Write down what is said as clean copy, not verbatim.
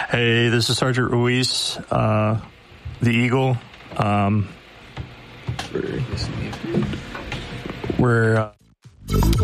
Hey, this is Sergeant Ruiz, the Eagle. We're